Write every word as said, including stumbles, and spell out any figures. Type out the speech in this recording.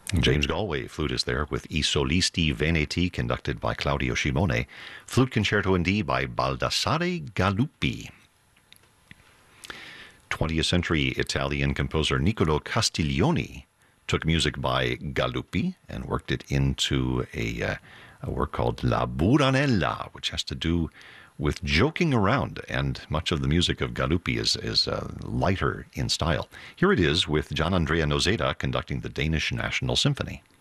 James Galway, flutist there, with I Solisti Veneti, conducted by Claudio Scimone. Flute Concerto in D by Baldassare Galuppi. twentieth century Italian composer Niccolo Castiglioni took music by Galuppi and worked it into a, uh, a work called La Buranella, which has to do with joking around, and much of the music of Galuppi is, is uh, lighter in style. Here it is with Gian Andrea Nozeda conducting the Danish National Symphony.